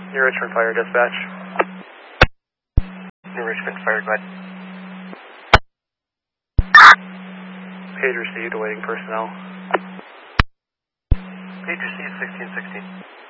New Richmond Fire Dispatch. New Richmond Fire, go ahead. Page received, awaiting personnel. Page received, 1616.